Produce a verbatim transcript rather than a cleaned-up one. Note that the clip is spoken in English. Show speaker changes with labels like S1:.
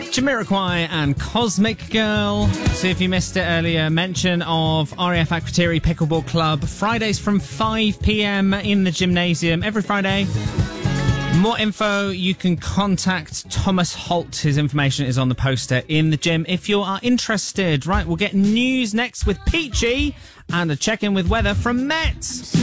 S1: Jamiroquai and Cosmic Girl. So if you missed it earlier, mention of R A F Akrotiri Pickleball Club. Fridays from five p.m. in the gymnasium every Friday. More info, you can contact Thomas Holt. His information is on the poster in the gym if you are interested. Right, we'll get news next with Peachy and a check-in with weather from Met.